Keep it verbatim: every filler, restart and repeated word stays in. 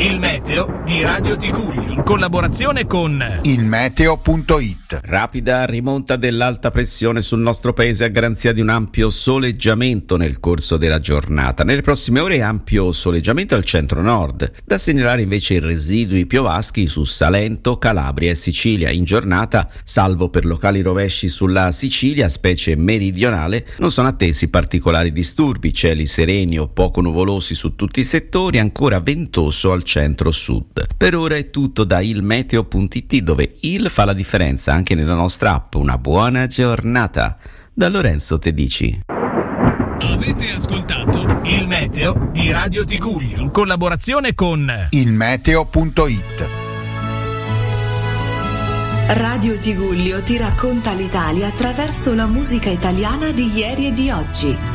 Il meteo di Radio Tigulli in collaborazione con il meteo punto it. Rapida rimonta dell'alta pressione sul nostro paese a garanzia di un ampio soleggiamento nel corso della giornata. Nelle prossime ore ampio soleggiamento al centro-nord. Da segnalare invece i residui piovaschi su Salento, Calabria e Sicilia. In giornata, salvo per locali rovesci sulla Sicilia, specie meridionale, non sono attesi particolari disturbi. Cieli sereni o poco nuvolosi su tutti i settori, ancora ventoso al centro-sud. Per ora è tutto da il meteo punto it, dove il fa la differenza anche nella nostra app. Una buona giornata da Lorenzo Tedici. Avete ascoltato il meteo di Radio Tigulli in collaborazione con il meteo punto it. Radio Tigullio ti racconta l'Italia attraverso la musica italiana di ieri e di oggi.